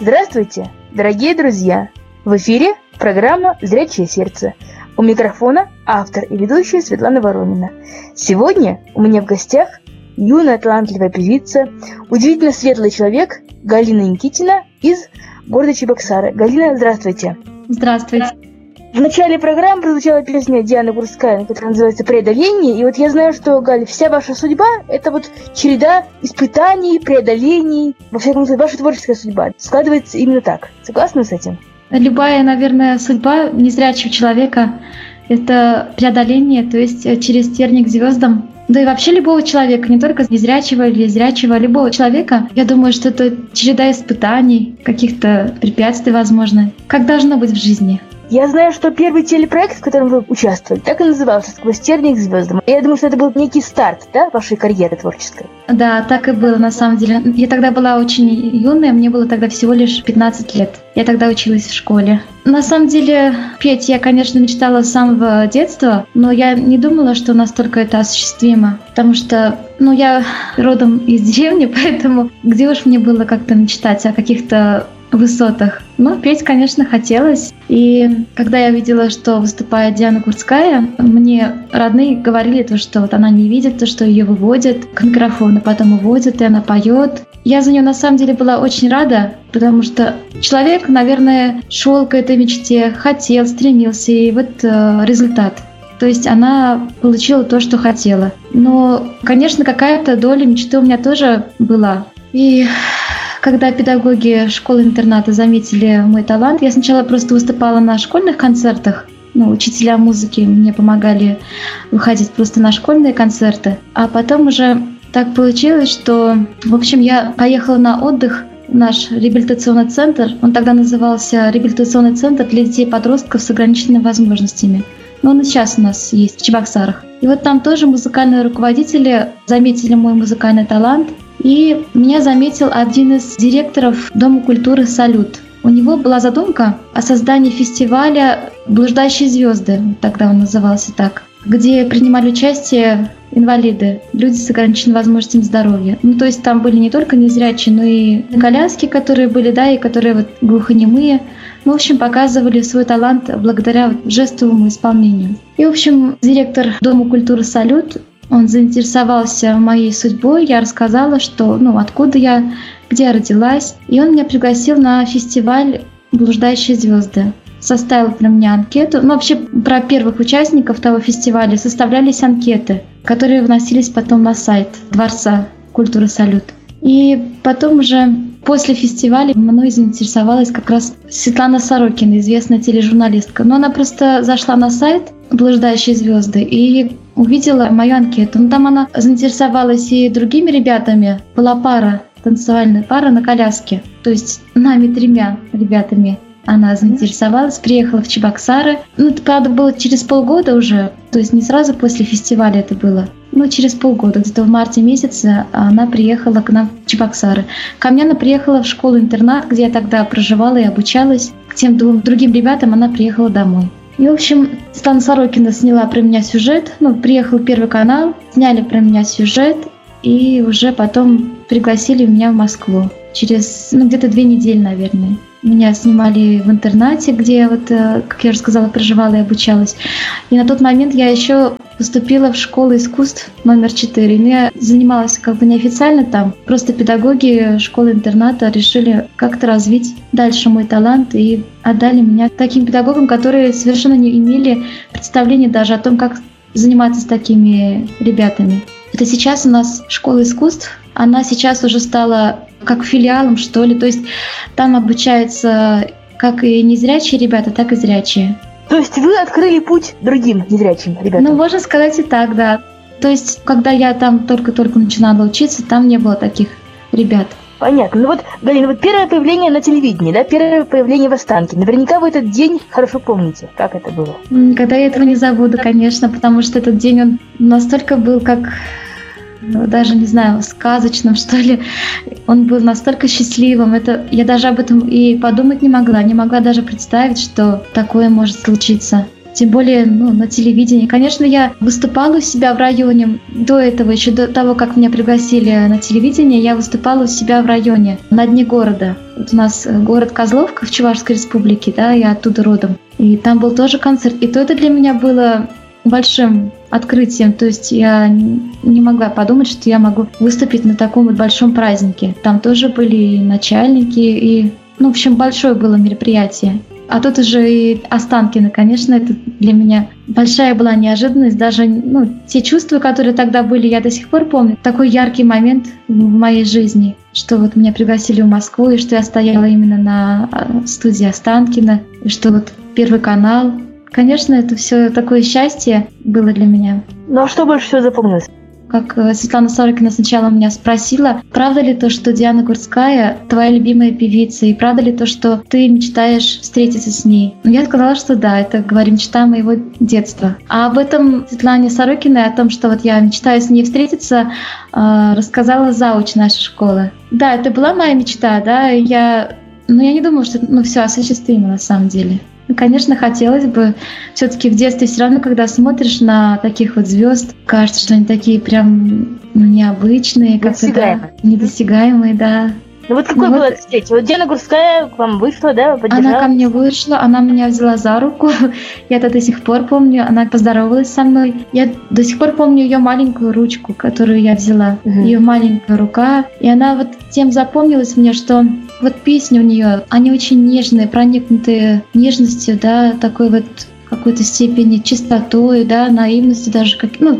Здравствуйте, дорогие друзья! В эфире программа «Зрячее сердце». У микрофона автор и ведущая Светлана Воронина. Сегодня у меня в гостях юная талантливая певица, удивительно светлый человек Галина Никитина из города Чебоксары. Галина, здравствуйте! Здравствуйте! В начале программы прозвучала песня Дианы Гурцкая, которая называется «Преодоление». И вот я знаю, что, Галь, вся ваша судьба – это вот череда испытаний, преодолений. Во всяком случае, ваша творческая судьба складывается именно так. Согласны с этим? Любая, наверное, судьба незрячего человека – это преодоление, то есть через терник к звездам. Да и вообще любого человека, не только незрячего или зрячего, любого человека, я думаю, что это череда испытаний, каких-то препятствий, возможно, как должно быть в жизни. Я знаю, что первый телепроект, в котором вы участвовали, так и назывался «Сквозь терник к звездам». И я думаю, что это был некий старт, да, вашей карьеры творческой. Да, так и было на самом деле. Я тогда была очень юная, мне было тогда всего лишь 15 лет. Я тогда училась в школе. На самом деле, петь я, конечно, мечтала с самого детства, но я не думала, что настолько это осуществимо. Потому что, я родом из деревни, поэтому где уж мне было как-то мечтать о каких-то высотах. Но петь, конечно, хотелось. И когда я видела, что выступает Диана Гурцкая, мне родные говорили то, что вот она не видит, то, что ее выводят к микрофону, потом уводят, и она поет. Я за нее на самом деле была очень рада, потому что человек, наверное, шел к этой мечте, хотел, стремился, и вот результат. То есть она получила то, что хотела. Но, конечно, какая-то доля мечты у меня тоже была. И когда педагоги школы-интерната заметили мой талант, я сначала просто выступала на школьных концертах. Учителя музыки мне помогали выходить просто на школьные концерты. А потом уже так получилось, что, в общем, я поехала на отдых в наш реабилитационный центр. Он тогда назывался «Реабилитационный центр для детей и подростков с ограниченными возможностями». Но он и сейчас у нас есть в Чебоксарах. И вот там тоже музыкальные руководители заметили мой музыкальный талант. И меня заметил один из директоров Дома культуры «Салют». У него была задумка о создании фестиваля «Блуждающие звезды», тогда он назывался так, где принимали участие инвалиды, люди с ограниченными возможностями здоровья. То есть там были не только незрячие, но и коляски, которые были, и которые вот глухонемые. В общем, показывали свой талант благодаря жестовому исполнению. И, в общем, директор Дома культуры «Салют», он заинтересовался моей судьбой, я рассказала, что, откуда я, где я родилась. И он меня пригласил на фестиваль «Блуждающие звезды». Составил для меня анкету. Вообще про первых участников того фестиваля составлялись анкеты, которые вносились потом на сайт Дворца культуры «Салют». И потом уже после фестиваля мной заинтересовалась как раз Светлана Сорокина, известная тележурналистка. Но она просто зашла на сайт «Блуждающие звезды» и увидела мою анкету. Там она заинтересовалась и другими ребятами. Была пара, танцевальная пара на коляске. То есть нами 3 ребятами она заинтересовалась, приехала в Чебоксары. Это, правда, было через полгода уже, то есть не сразу после фестиваля это было. Через полгода, где-то в марте месяце она приехала к нам в Чебоксары. Ко мне она приехала в школу-интернат, где я тогда проживала и обучалась. К тем 2 другим ребятам она приехала домой. И, в общем, Светлана Сорокина сняла про меня сюжет. Приехал Первый канал, сняли про меня сюжет, и уже потом пригласили меня в Москву. Через где-то 2 недели, наверное. Меня снимали в интернате, где я, как я уже сказала, проживала и обучалась. И на тот момент я еще поступила в школу искусств номер 4. Но я занималась неофициально там. Просто педагоги школы-интерната решили как-то развить дальше мой талант и отдали меня таким педагогам, которые совершенно не имели представления даже о том, как заниматься с такими ребятами. Это сейчас у нас школа искусств. Она сейчас уже стала как филиалом, что ли. То есть там обучаются как и незрячие ребята, так и зрячие. То есть вы открыли путь другим незрячим ребятам? Можно сказать и так, да. То есть, когда я там только-только начинала учиться, там не было таких ребят. Понятно. Галина, первое появление на телевидении, первое появление в Останкино. Наверняка вы этот день хорошо помните, как это было. Никогда я этого не забуду, конечно, потому что этот день, он настолько был как даже, не знаю, сказочным, что ли. Он был настолько счастливым. Я даже об этом и подумать не могла даже представить, что такое может случиться. тем более на телевидении. Конечно, я выступала у себя в районе. До этого, еще до того, как меня пригласили на телевидение, я выступала у себя в районе, на дне города. Вот у нас город Козловка в Чувашской республике, да, я оттуда родом. И там был тоже концерт. И то это для меня было большим открытием. То есть я не могла подумать, что я могу выступить на таком вот большом празднике. Там тоже были и начальники, и, в общем, большое было мероприятие. А тут уже и Останкино, конечно, это для меня большая была неожиданность. Даже те чувства, которые тогда были, я до сих пор помню. Такой яркий момент в моей жизни, что вот меня пригласили в Москву, и что я стояла именно на студии Останкино, и что вот Первый канал. Конечно, это все такое счастье было для меня. Ну а что больше всего запомнилось? Как Светлана Сорокина сначала меня спросила, правда ли то, что Диана Гурцкая твоя любимая певица, и правда ли то, что ты мечтаешь встретиться с ней? Я сказала, что да, это, говорю, мечта моего детства. А об этом Светлане Сорокиной, о том, что вот я мечтаю с ней встретиться, рассказала зауч нашей школы. Да, это была моя мечта, да, я не думала, что все осуществимо на самом деле. Конечно, хотелось бы. Все-таки в детстве все равно, когда смотришь на таких вот звезд, кажется, что они такие прям необычные, недосягаемые. Недосягаемые, да. Ну вот какой была встреча? Вот Диана Гурцкая к вам вышла, да, поддержала? Она ко мне вышла, она меня взяла за руку. Я это до сих пор помню. Она поздоровалась со мной. Я до сих пор помню ее маленькую ручку, которую я взяла. Ее маленькая рука. И она вот тем запомнилась мне, что вот песни у нее, они очень нежные, проникнутые нежностью, да, такой вот какой-то степени чистотой, да, наивностью даже,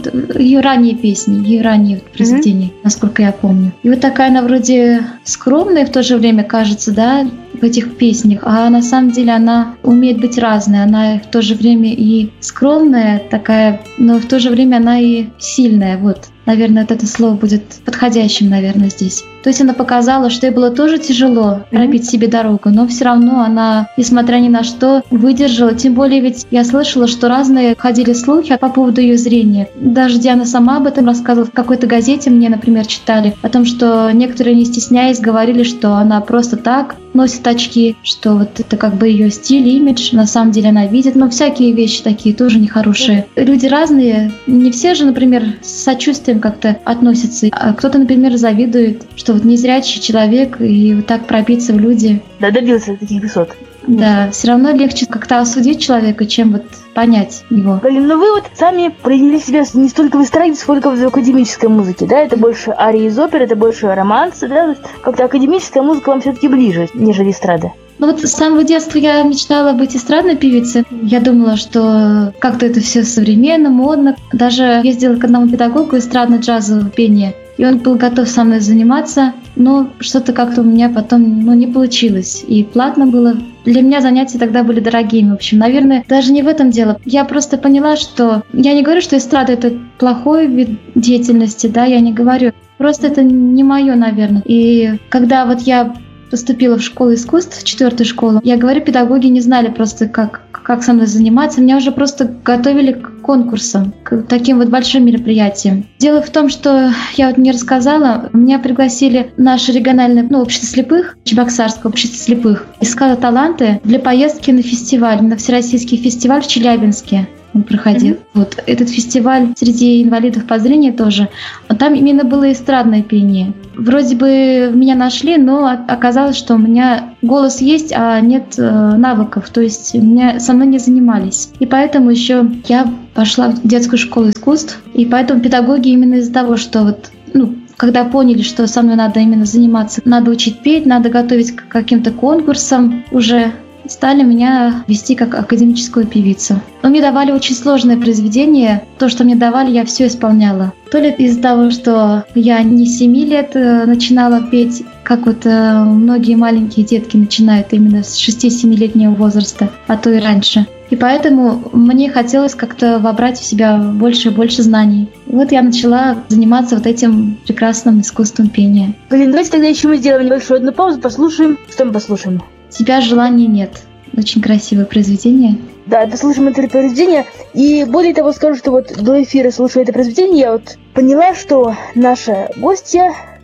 ее ранние песни, ее ранние произведения, насколько я помню. И вот такая она вроде скромная в то же время кажется, да, в этих песнях, а на самом деле она умеет быть разной, она в то же время и скромная такая, но в то же время она и сильная, вот. Наверное, это слово будет подходящим, наверное, здесь. То есть она показала, что ей было тоже тяжело пробить себе дорогу, но все равно она, несмотря ни на что, выдержала. Тем более ведь я слышала, что разные ходили слухи по поводу ее зрения. Даже Диана сама об этом рассказывала в какой-то газете, мне, например, читали, о том, что некоторые, не стесняясь, говорили, что она просто так носит очки, что вот это как бы ее стиль, имидж, на самом деле она видит, но всякие вещи такие тоже нехорошие. Люди разные, не все же, например, с сочувствием как-то относятся, а кто-то, например, завидует, что вот незрячий человек и вот так пробиться в люди. Да, добился таких высот. Да, все равно легче как-то осудить человека, чем вот понять его. Галин, ну вы вот сами проявили себя не столько в эстраде, сколько в академической музыке, да? Это больше арии из оперы, это больше романсы, да? Как-то академическая музыка вам все-таки ближе, нежели эстрада. Ну вот с самого детства я мечтала быть эстрадной певицей. Я думала, что как-то это все современно, модно. Даже ездила к одному педагогу эстрадно-джазового пения, и он был готов со мной заниматься, но что-то как-то у меня потом не получилось. И платно было. Для меня занятия тогда были дорогими. В общем, наверное, даже не в этом дело. Я просто поняла, что... Я не говорю, что эстрада — это плохой вид деятельности, да, я не говорю. Просто это не мое, наверное. И когда вот я поступила в школу искусств, в 4-ю школу, я говорю, педагоги не знали просто, как со мной заниматься. Меня уже просто готовили к конкурсам, к таким вот большим мероприятиям. Дело в том, что я вот не рассказала, меня пригласили в наше региональное общество слепых, Чебоксарское общество слепых, искало таланты для поездки на фестиваль, на всероссийский фестиваль в Челябинске. Он проходил. Вот этот фестиваль среди инвалидов по зрению тоже. Там именно было эстрадное пение. Вроде бы меня нашли, но оказалось, что у меня голос есть, а нет навыков. То есть со мной не занимались. И поэтому еще я пошла в детскую школу искусств. И поэтому педагоги именно из-за того, что вот, когда поняли, что со мной надо именно заниматься, надо учить петь, надо готовить к каким-то конкурсам уже, стали меня вести как академическую певицу. Но мне давали очень сложное произведение. То, что мне давали, я все исполняла. То ли из-за того, что я не с 7 лет начинала петь, как вот многие маленькие детки начинают именно с 6-7-летнего возраста, а то и раньше. И поэтому мне хотелось как-то вобрать в себя больше и больше знаний. И вот я начала заниматься вот этим прекрасным искусством пения. Блин, давайте тогда еще мы сделаем небольшую одну паузу, послушаем. Что мы послушаем? «Тебя желания нет». Очень красивое произведение. Да, послушаем это произведение. И более того скажу, что вот до эфира, слушая это произведение, я вот поняла, что наша гостья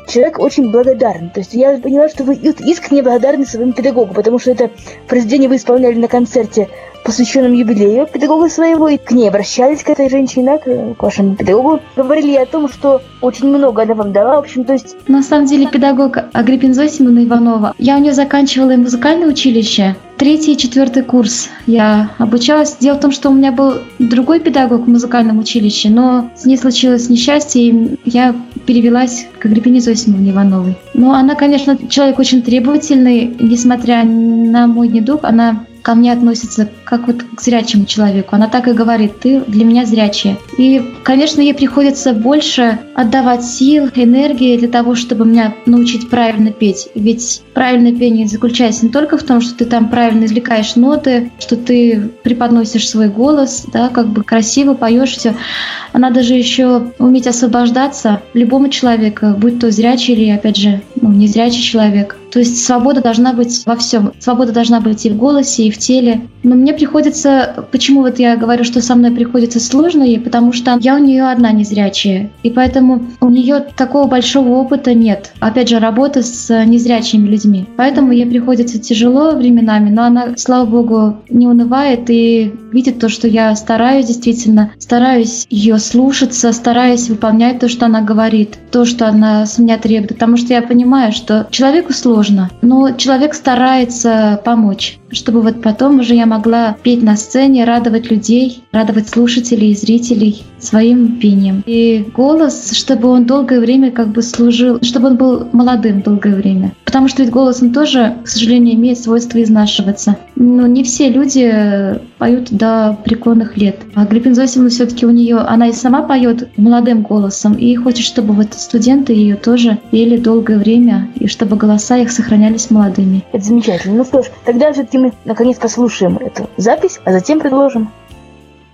человек очень благодарный. То есть я поняла, что вы искренне благодарны своему педагогу, потому что это произведение вы исполняли на концерте, посвященном юбилею педагога своего, и к ней обращались, к этой женщине, к вашему педагогу. Говорили о том, что очень много она вам дала, в общем, то есть... На самом деле педагог Агриппина Зосимовна Иванова, я у нее заканчивала и музыкальное училище, 3 и 4 курс я обучалась. Дело в том, что у меня был другой педагог в музыкальном училище, но с ней случилось несчастье, и я перевелась к Агриппине Зосимовне Ивановой. Но она, конечно, человек очень требовательный, несмотря на мой недуг, она ко мне относится как вот к зрячему человеку. Она так и говорит: ты для меня зрячая. И, конечно, ей приходится больше отдавать сил, энергии для того, чтобы меня научить правильно петь. Ведь правильное пение заключается не только в том, что ты там правильно извлекаешь ноты, что ты преподносишь свой голос, да, как бы красиво поешь все. А надо же еще уметь освобождаться любому человеку, будь то зрячий или, опять же, незрячий человек. То есть свобода должна быть во всем. Свобода должна быть и в голосе, и в теле. Но мне приходится... Почему вот я говорю, что со мной приходится сложно ей? Потому что я у нее одна незрячая. И поэтому у нее такого большого опыта нет. Опять же, работа с незрячими людьми. Поэтому ей приходится тяжело временами, но она, слава богу, не унывает и видит то, что я стараюсь действительно. Стараюсь ее слушаться, стараюсь выполнять то, что она говорит, то, что она с меня требует. Потому что я понимаю, что человеку сложно, но человек старается помочь, чтобы вот потом уже я могла петь на сцене, радовать людей, радовать слушателей и зрителей своим пением. И голос, чтобы он долгое время как бы служил, чтобы он был молодым долгое время. Потому что ведь голос, он тоже, к сожалению, имеет свойство изнашиваться. Но не все люди поют до преклонных лет. А Агриппина Зосимовна все-таки она и сама поет молодым голосом, и хочет, чтобы вот студенты ее тоже пели долгое время, и чтобы голоса их сохранялись молодыми. Это замечательно. Ну что ж, тогда все-таки мы наконец послушаем эту запись, а затем предложим.